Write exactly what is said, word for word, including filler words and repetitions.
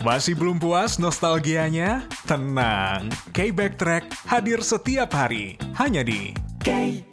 Masih belum puas nostalgianya? Tenang, K-Backtrack hadir setiap hari, hanya di K